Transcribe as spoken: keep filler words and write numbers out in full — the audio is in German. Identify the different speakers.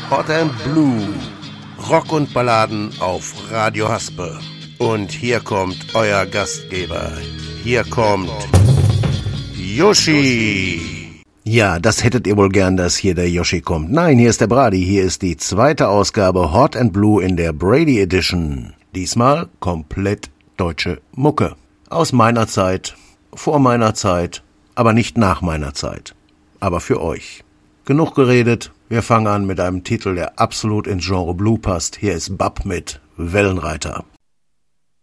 Speaker 1: Hot and Blue. Rock und Balladen auf Radio Haspe. Und hier kommt euer Gastgeber. Hier kommt Yoshi.
Speaker 2: Ja, das hättet ihr wohl gern, dass hier der Yoshi kommt. Nein, hier ist der Brady. Hier ist die zweite Ausgabe Hot and Blue in der Brady Edition. Diesmal komplett deutsche Mucke. Aus meiner Zeit, vor meiner Zeit, aber nicht nach meiner Zeit. Aber für euch. Genug geredet. Wir fangen an mit einem Titel, der absolut ins Genre Blue passt. Hier ist Bab mit Wellenreiter.